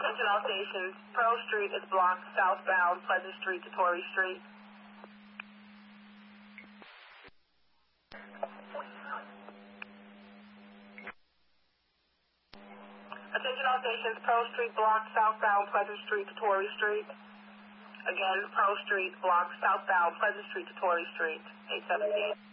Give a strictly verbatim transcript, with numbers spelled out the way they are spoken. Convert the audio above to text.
Attention all stations. Pearl Street is blocked southbound Pleasant Street to Torrey Street. Attention all stations. Pearl Street blocked southbound Pleasant Street to Torrey Street. Again, Pearl Street blocked southbound Pleasant Street to Torrey Street. eight seventeen.